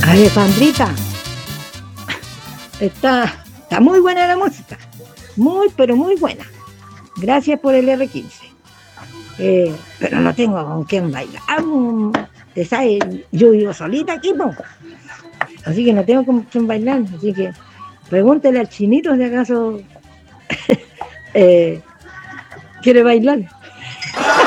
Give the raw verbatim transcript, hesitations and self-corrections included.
Alejandrita, está, está muy buena la música, muy, pero muy buena. Gracias por el R quince. Eh, pero no tengo con quién bailar. Mm, te sabes, yo vivo solita aquí, po. Así que no tengo con quién bailar. Así que pregúntele al chinito si acaso eh, quiere bailar.